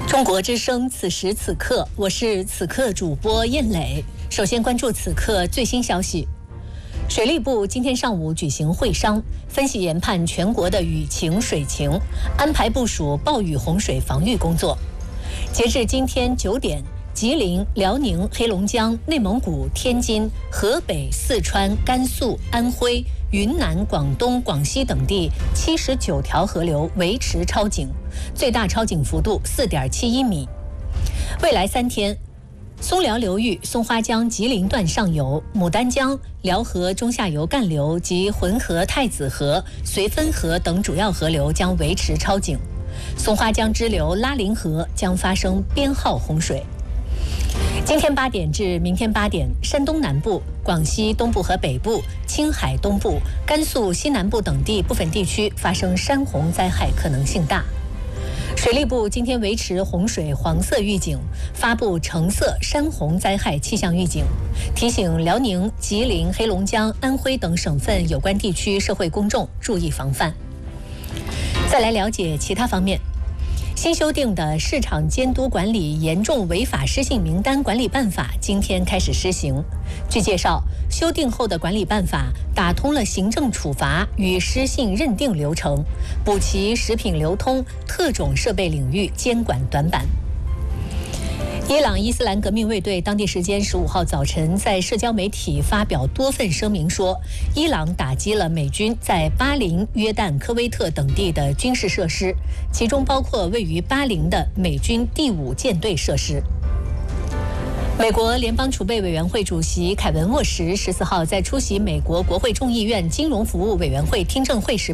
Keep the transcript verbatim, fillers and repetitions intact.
中国之声，此时此刻，我是此刻主播燕磊。首先关注此刻最新消息。水利部今天上午举行会商，分析研判全国的雨情、水情，安排部署暴雨洪水防御工作。截至今天九点，吉林、辽宁、黑龙江、内蒙古、天津、河北、四川、甘肃、安徽、云南、广东、广西等地七十九条河流维持超警，最大超警幅度四点七一米。未来三天，松辽流域松花江吉林段上游、牡丹江、辽河中下游干流及浑河太子河、绥芬河等主要河流将维持超警，松花江支流拉陵河将发生编号洪水。今天八点至明天八点，山东南部、广西东部和北部、青海东部、甘肃西南部等地部分地区发生山洪灾害可能性大。水利部今天维持洪水黄色预警，发布橙色山洪灾害气象预警，提醒辽宁、吉林、黑龙江、安徽等省份有关地区社会公众注意防范。再来了解其他方面。新修订的市场监督管理严重违法失信名单管理办法今天开始施行。据介绍，修订后的管理办法打通了行政处罚与失信认定流程，补齐食品流通、特种设备领域监管短板。伊朗伊斯兰革命卫队当地时间十五号早晨在社交媒体发表多份声明说，伊朗打击了美军在巴林、约旦、科威特等地的军事设施，其中包括位于巴林的美军第五舰队设施。美国联邦储备委员会主席凯文·沃什十四号在出席美国国会众议院金融服务委员会听证会时